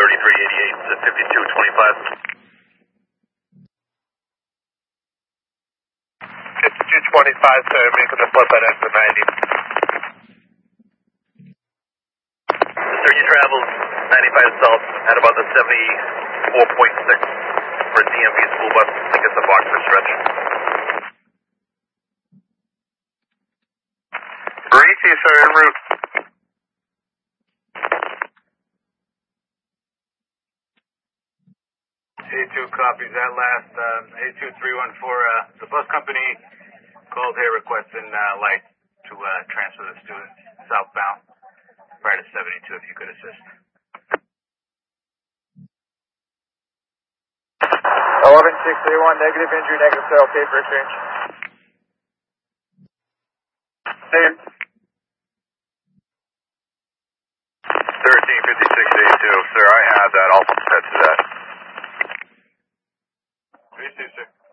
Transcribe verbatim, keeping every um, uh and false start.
thirty-three eighty-eight to fifty-two twenty-five. fifty-two twenty-five, sir, making the flip at exit ninety. Sir, you traveled ninety-five south at about the seventy-four point six for D M V school bus. I think it's a Boxer stretch. Greasy, sir, en route. A two copies that last. Uh, A two three one four, uh, the bus company called here requesting uh, light to uh, transfer the students southbound prior to seventy-two, if you could assist. eleven six eight one, negative injury, negative cell, okay for exchange. Same. thirteen fifty-six eighty-two, sir, I have that. I'll set to that. three two, sir.